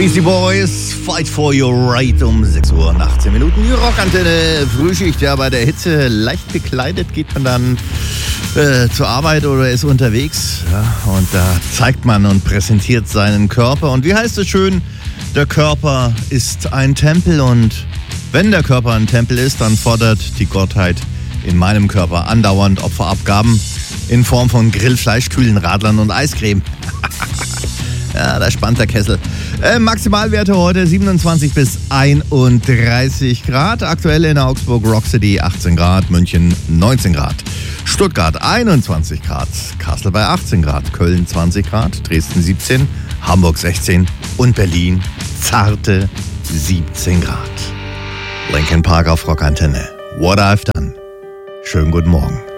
Beastie Boys, Fight for Your Right um 6 Uhr und 18 Minuten. Die Rockantenne, Frühschicht, ja, bei der Hitze leicht bekleidet geht man dann zur Arbeit oder ist unterwegs. Ja, und da zeigt man und präsentiert seinen Körper. Und wie heißt es schön, der Körper ist ein Tempel. Und wenn der Körper ein Tempel ist, dann fordert die Gottheit in meinem Körper andauernd Opferabgaben in Form von Grillfleisch, kühlen Radlern und Eiscreme. Ja, da spannt der Kessel. Maximalwerte heute 27 bis 31 Grad. Aktuell in Augsburg Rock City 18 Grad, München 19 Grad. Stuttgart 21 Grad, Kassel bei 18 Grad, Köln 20 Grad, Dresden 17, Hamburg 16 und Berlin zarte 17 Grad. Linkin Park auf Rockantenne. What I've Done. Schönen guten Morgen.